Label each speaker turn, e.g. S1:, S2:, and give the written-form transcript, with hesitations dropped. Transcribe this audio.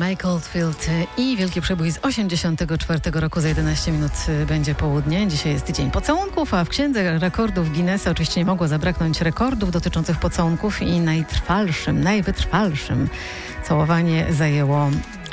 S1: Mike Oldfield i wielki przebój z 1984 roku. Za 11 minut będzie południe. Dzisiaj jest Dzień Pocałunków, a w Księdze Rekordów Guinnessa oczywiście nie mogło zabraknąć rekordów dotyczących pocałunków i najwytrwalszym całowanie zajęło